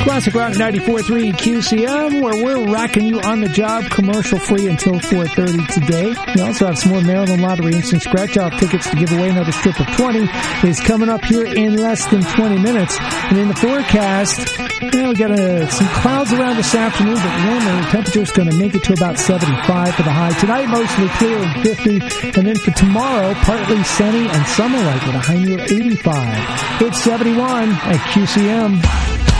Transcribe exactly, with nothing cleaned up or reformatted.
Classic Rock ninety-four point three Q C M, where we're rocking you on the job commercial-free until four thirty today. We also have some more Maryland Lottery Instant Scratch-Off tickets to give away. Another strip of twenty is coming up here in less than twenty minutes. And in the forecast, well, we got uh, some clouds around this afternoon, but warmer. The temperature's going to make it to about seventy-five for the high. Tonight, mostly clear and fifty. And then for tomorrow, partly sunny and summer-like with a high near eighty-five. It's seventy-one at Q C M.